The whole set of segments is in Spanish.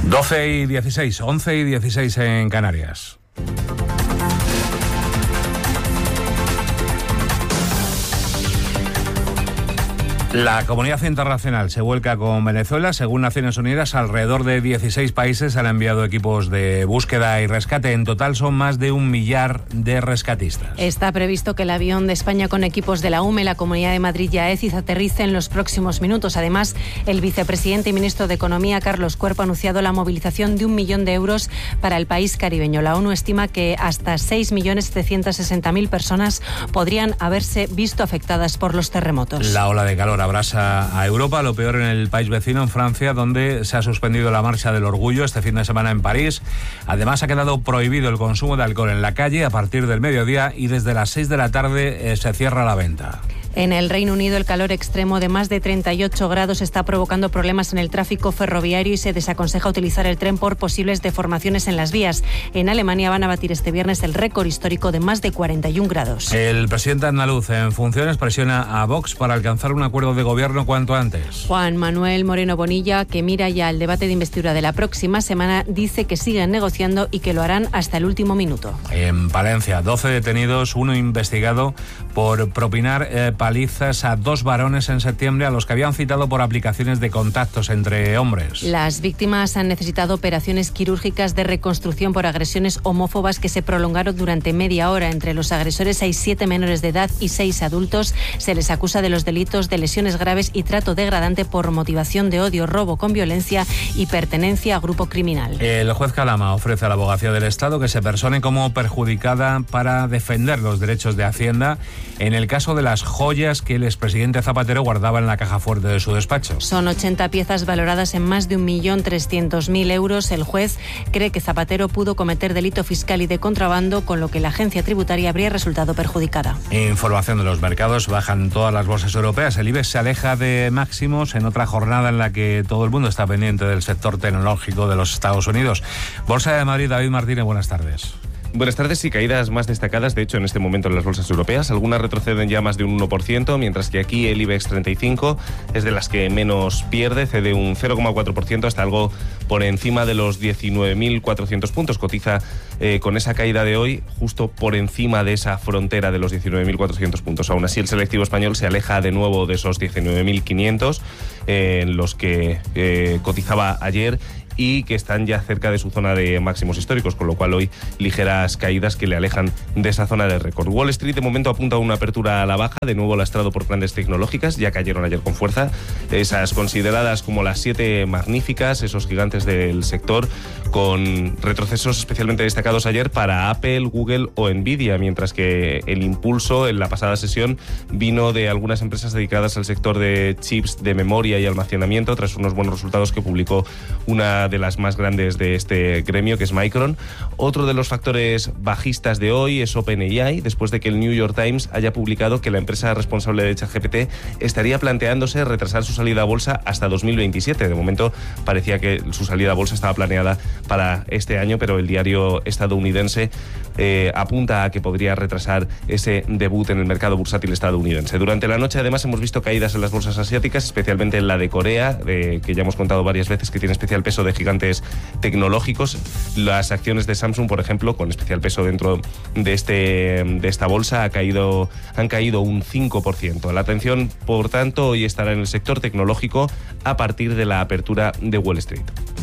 12:16, 11:16 en Canarias. La comunidad internacional se vuelca con Venezuela. Según Naciones Unidas, alrededor de 16 países han enviado equipos de búsqueda y rescate. En total son más de 1 millar de rescatistas. Está previsto que el avión de España con equipos de la UME, la Comunidad de Madrid y AECID aterrice en los próximos minutos. Además, el vicepresidente y ministro de Economía, Carlos Cuerpo, ha anunciado la movilización de 1 millón de euros para el país caribeño. La ONU estima que hasta 6.760.000 personas podrían haberse visto afectadas por los terremotos. La ola de calor abrasa a Europa, lo peor en el país vecino, en Francia, donde se ha suspendido la Marcha del Orgullo este fin de semana en París. Además, ha quedado prohibido el consumo de alcohol en la calle a partir del mediodía y desde las 6 de la tarde se cierra la venta. En el Reino Unido, el calor extremo de más de 38 grados está provocando problemas en el tráfico ferroviario y se desaconseja utilizar el tren por posibles deformaciones en las vías. En Alemania van a batir este viernes el récord histórico de más de 41 grados. El presidente andaluz en funciones presiona a Vox para alcanzar un acuerdo de gobierno cuanto antes. Juan Manuel Moreno Bonilla, que mira ya el debate de investidura de la próxima semana, dice que siguen negociando y que lo harán hasta el último minuto. En Palencia, 12 detenidos, uno investigado por propinar palizas a 2 varones en septiembre a los que habían citado por aplicaciones de contactos entre hombres. Las víctimas han necesitado operaciones quirúrgicas de reconstrucción por agresiones homófobas que se prolongaron durante media hora. Entre los agresores hay 7 menores de edad y 6 adultos. Se les acusa de los delitos de lesiones graves y trato degradante por motivación de odio, robo con violencia y pertenencia a grupo criminal. El juez Calama ofrece a la Abogacía del Estado que se persone como perjudicada para defender los derechos de Hacienda en el caso de las joyas que el expresidente Zapatero guardaba en la caja fuerte de su despacho. Son 80 piezas valoradas en más de 1.300.000 euros. El juez cree que Zapatero pudo cometer delito fiscal y de contrabando, con lo que la agencia tributaria habría resultado perjudicada. Información de los mercados. Bajan todas las bolsas europeas. El IBEX se aleja de máximos en otra jornada en la que todo el mundo está pendiente del sector tecnológico de los Estados Unidos. Bolsa de Madrid, David Martínez, buenas tardes. Buenas tardes y caídas más destacadas, de hecho, en este momento en las bolsas europeas. Algunas retroceden ya más de un 1%, mientras que aquí el IBEX 35 es de las que menos pierde, cede un 0,4% hasta algo por encima de los 19.400 puntos. Cotiza con esa caída de hoy justo por encima de esa frontera de los 19.400 puntos. Aún así, el selectivo español se aleja de nuevo de esos 19.500 en los que cotizaba ayer, y que están ya cerca de su zona de máximos históricos, con lo cual hoy ligeras caídas que le alejan de esa zona de récord. Wall Street de momento apunta a una apertura a la baja, de nuevo lastrado por grandes tecnológicas, ya cayeron ayer con fuerza, esas consideradas como las 7 magníficas, esos gigantes del sector, con retrocesos especialmente destacados ayer para Apple, Google o Nvidia, mientras que el impulso en la pasada sesión vino de algunas empresas dedicadas al sector de chips de memoria y almacenamiento, tras unos buenos resultados que publicó una de las más grandes de este gremio, que es Micron. Otro de los factores bajistas de hoy es OpenAI, después de que el New York Times haya publicado que la empresa responsable de ChatGPT estaría planteándose retrasar su salida a bolsa hasta 2027. De momento parecía que su salida a bolsa estaba planeada para este año, pero el diario estadounidense apunta a que podría retrasar ese debut en el mercado bursátil estadounidense. Durante la noche, además, hemos visto caídas en las bolsas asiáticas, especialmente en la de Corea, que ya hemos contado varias veces que tiene especial peso de gigantes tecnológicos. Las acciones de Samsung, por ejemplo, con especial peso dentro de esta bolsa, han caído un 5%. La atención, por tanto, hoy estará en el sector tecnológico a partir de la apertura de Wall Street.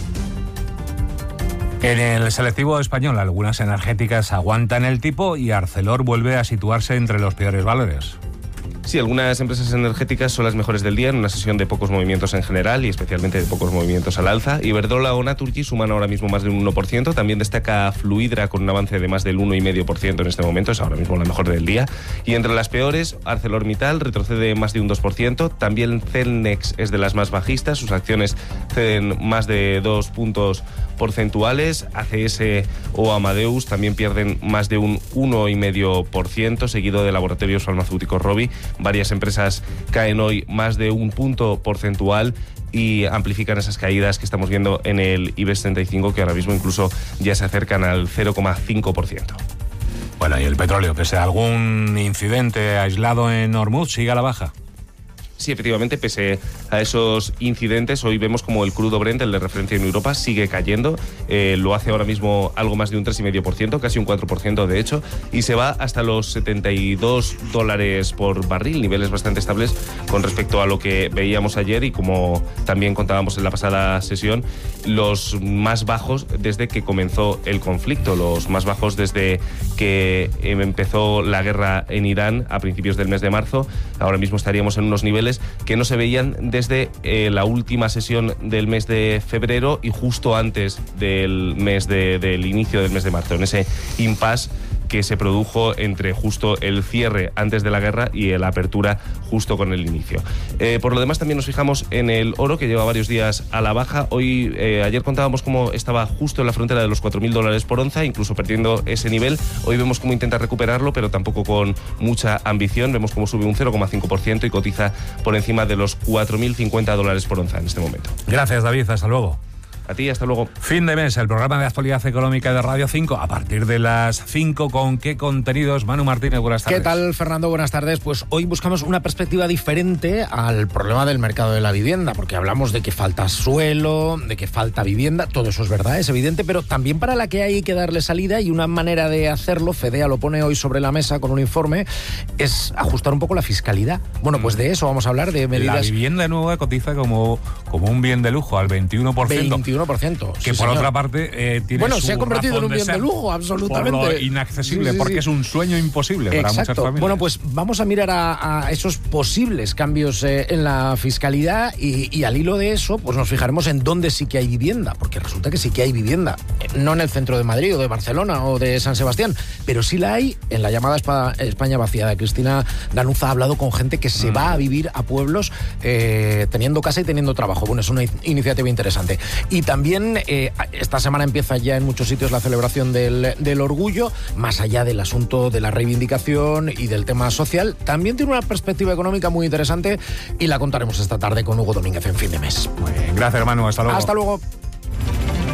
En el selectivo español, algunas energéticas aguantan el tipo y Arcelor vuelve a situarse entre los peores valores. Sí, algunas empresas energéticas son las mejores del día en una sesión de pocos movimientos en general y especialmente de pocos movimientos al alza. Iberdrola o Naturgy suman ahora mismo más de un 1%. También destaca Fluidra con un avance de más del 1,5% en este momento. Es ahora mismo la mejor del día. Y entre las peores, ArcelorMittal retrocede más de un 2%. También Celnex es de las más bajistas. Sus acciones ceden más de 2 puntos porcentuales. ACS o Amadeus también pierden más de un 1,5%, seguido de Laboratorios Farmacéuticos Rovi. Varias empresas caen hoy más de un punto porcentual y amplifican esas caídas que estamos viendo en el IBEX 35, que ahora mismo incluso ya se acercan al 0,5%. Bueno, y el petróleo, pese a algún incidente aislado en Hormuz, sigue a la baja. Sí, efectivamente, pese a esos incidentes. Hoy vemos como el crudo Brent, el de referencia en Europa, sigue cayendo. Lo hace ahora mismo algo más de un 3,5%, casi un 4% de hecho, y se va hasta los $72 por barril, niveles bastante estables con respecto a lo que veíamos ayer y como también contábamos en la pasada sesión, los más bajos desde que comenzó el conflicto, los más bajos desde que empezó la guerra en Irán a principios del mes de marzo. Ahora mismo estaríamos en unos niveles que no se veían desde la última sesión del mes de febrero y justo antes del inicio del mes de marzo, en ese impasse que se produjo entre justo el cierre antes de la guerra y la apertura justo con el inicio. Por lo demás, también nos fijamos en el oro, que lleva varios días a la baja. Ayer contábamos cómo estaba justo en la frontera de los $4.000 por onza, incluso perdiendo ese nivel. Hoy vemos cómo intenta recuperarlo, pero tampoco con mucha ambición. Vemos cómo sube un 0,5% y cotiza por encima de los $4.050 por onza en este momento. Gracias, David. Hasta luego. A ti, hasta luego. Fin de mes, el programa de actualidad económica de Radio 5. A partir de las 5, ¿con qué contenidos? Manu Martínez, buenas tardes. ¿Qué tal, Fernando? Buenas tardes. Pues hoy buscamos una perspectiva diferente al problema del mercado de la vivienda, porque hablamos de que falta suelo, de que falta vivienda. Todo eso es verdad, es evidente, pero también para la que hay que darle salida, y una manera de hacerlo, Fedea lo pone hoy sobre la mesa con un informe, es ajustar un poco la fiscalidad. Bueno, pues de eso vamos a hablar, de medidas... La vivienda nueva cotiza como un bien de lujo, al 21%. 21%. Que por otra parte tiene bueno, su se ha convertido en un bien de lujo, absolutamente. Por lo inaccesible, porque es un sueño imposible para muchas familias. Bueno, pues vamos a mirar a esos posibles cambios en la fiscalidad y al hilo de eso, pues nos fijaremos en dónde sí que hay vivienda, porque resulta que sí que hay vivienda. No en el centro de Madrid o de Barcelona o de San Sebastián, pero sí la hay en la llamada España vaciada. Cristina Danuza ha hablado con gente que se va a vivir a pueblos teniendo casa y teniendo trabajo. Bueno, es una iniciativa interesante. Y también esta semana empieza ya en muchos sitios la celebración del orgullo, más allá del asunto de la reivindicación y del tema social. También tiene una perspectiva económica muy interesante y la contaremos esta tarde con Hugo Domínguez en Fin de Mes. Muy bien, gracias, hermano. Hasta luego. Hasta luego.